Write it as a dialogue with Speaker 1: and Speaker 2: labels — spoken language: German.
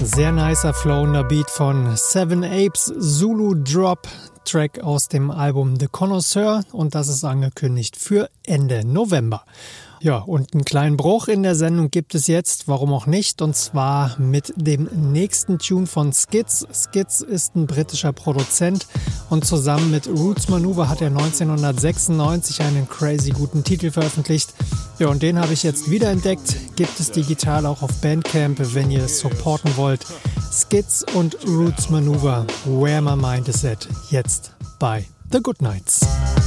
Speaker 1: Sehr nicer, flowender Beat von Seven Apes, Zulu Drop, Track aus dem Album The Connoisseur, und das ist angekündigt für Ende November. Ja, und einen kleinen Bruch in der Sendung gibt es jetzt, warum auch nicht, und zwar mit dem nächsten Tune von Skids. Skids ist ein britischer Produzent und zusammen mit Roots Manuva hat er 1996 einen crazy guten Titel veröffentlicht. Ja, und den habe ich jetzt wiederentdeckt. Gibt es digital auch auf Bandcamp, wenn ihr es supporten wollt. Skids und Roots Manuva, Where My Mind Is At, jetzt bei The Goodnights.